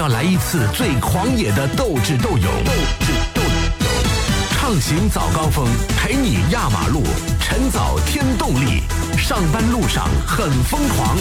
要来一次最狂野的斗智斗勇。畅行早高峰，陪你压马路，晨早添动力，上班路上很疯狂。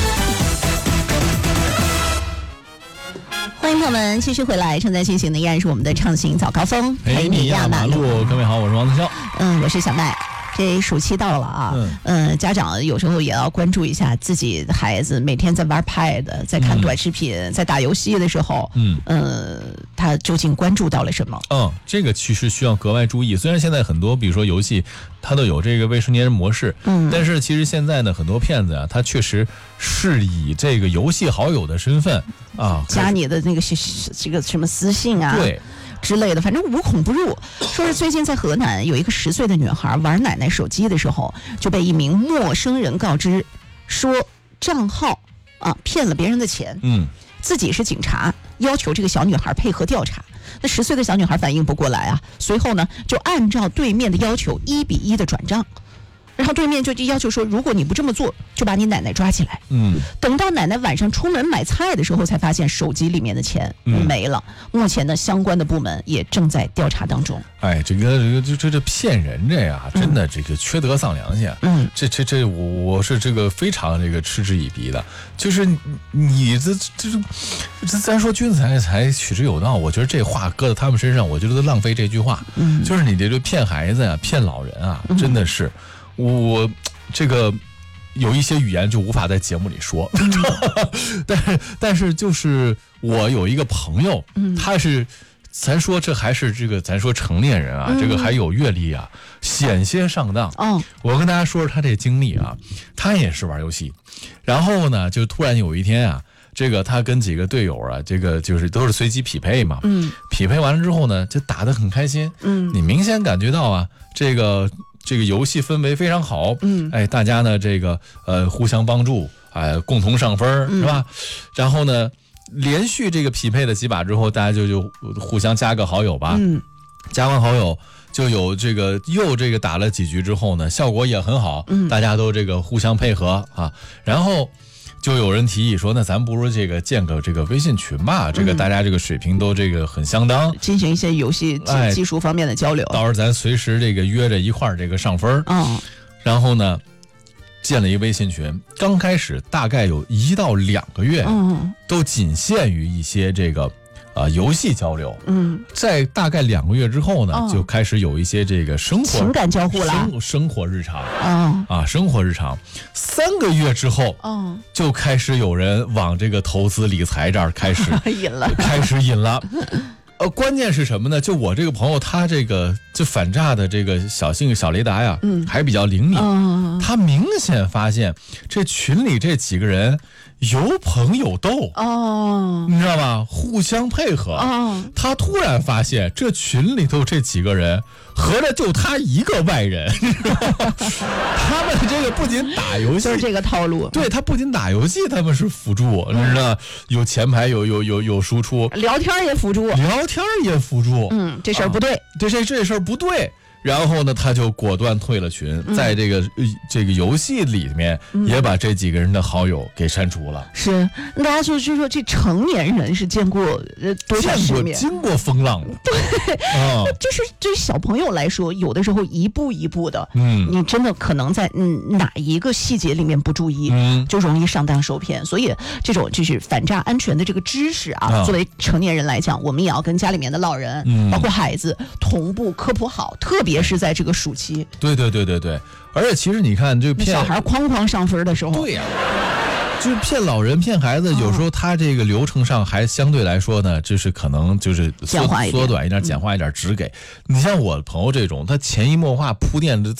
欢迎朋友们继续回来，正在进行的依然是我们的畅行早高峰， 陪你压马路。各位好，我是王子潇。 我是小麦。这暑期到了啊，家长有时候也要关注一下自己的孩子每天在玩 Pad， 在看短视频，在打游戏的时候，他究竟关注到了什么？ 这个其实需要格外注意。虽然现在很多，比如说游戏，它都有这个未成年人模式，但是其实现在呢，很多骗子啊，他确实是以这个游戏好友的身份啊， 加你的那个这个什么私信啊， 对。 之类的，反正无孔不入。说是最近在河南有一个10岁的女孩玩奶奶手机的时候，就被一名陌生人告知说账号骗了别人的钱，自己是警察，要求这个小女孩配合调查。那10岁的小女孩反应不过来啊，随后呢就按照对面的要求1比1的转账。然后对面就要求说，如果你不这么做，就把你奶奶抓起来。等到奶奶晚上出门买菜的时候，才发现手机里面的钱没了。目前呢，相关的部门也正在调查当中。 这骗人这呀，真的这个缺德丧良心。我是这个非常这个嗤之以鼻的。就是你咱说君子才取之有道，我觉得这话搁在他们身上，我觉得都浪费这句话。就是你这骗孩子呀，骗老人啊，真的是。我这个有一些语言就无法在节目里说，但是就是我有一个朋友，他是咱说这还是这个咱说成年人啊，这个还有阅历啊，险些上当。我跟大家说说他这经历啊，他也是玩游戏，然后呢就突然有一天啊，这个他跟几个队友啊，这个就是都是随机匹配嘛，匹配完了之后呢，就打得很开心，你明显感觉到啊，这个游戏氛围非常好，大家呢这个互相帮助，共同上分，是吧？然后呢，连续这个匹配的几把之后，大家就互相加个好友吧，加完好友就有这个又这个打了几局之后呢，效果也很好，大家都这个互相配合啊，然后。就有人提议说，那咱不如这个建个这个微信群吧，这个大家这个水平都这个很相当， 进行一些游戏技术方面的交流。 到时候咱随时这个约着一块儿这个上分。然后呢，建了一微信群，刚开始大概有1到2个月，都仅限于一些这个游戏交流。在大概2个月之后呢，就开始有一些这个生活情感交互了， 生活日常生活日常。3个月之后，就开始有人往这个投资理财这儿开始引了。关键是什么呢？就我这个朋友，他这个就反诈的这个小雷达呀，还比较灵敏。他明显发现这群里这几个人有捧有斗，你知道吧？互相配合。他突然发现这群里头这几个人，合着就他一个外人。他们这个不仅打游戏， 就是这个套路。 对，他不仅打游戏，他们是辅助，你知道，有前排，有输出， 聊天也辅助。 这事儿不对， 这事儿不对。然后呢，他就果断退了群，在这个游戏里面也把这几个人的好友给删除了。 是，大家就说这成年人是见过多少世面， 经过风浪的。 对，就是对于小朋友来说，有的时候一步一步的，你真的可能在哪一个细节里面不注意，就容易上当受骗。所以这种就是反诈安全的这个知识啊，作为成年人来讲，我们也要跟家里面的老人，包括孩子同步科普好，特别是在这个暑期。 对，而且其实你看，就骗小孩哐上分的时候， 对呀，就是骗老人骗孩子，有时候他这个流程上还相对来说呢，就是可能就是缩短一点，简化一点，只给你像我朋友这种，他潜移默化铺垫了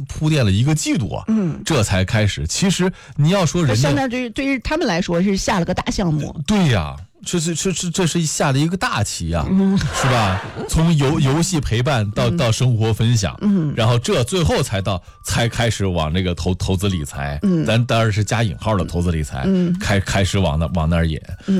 1个季度啊，这才开始。其实你要说人家， 现在对于他们来说是下了个大项目。 对呀。这是下的一个大棋啊，是吧？从游戏陪伴到生活分享，然后这最后才开始往这个投资理财，咱当然是加引号的投资理财，开始往那儿引。